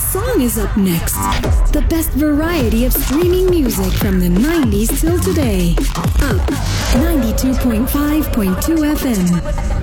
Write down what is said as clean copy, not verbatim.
song is up next. The best variety of streaming music from the 90s till today. Up 92.5.2 FM.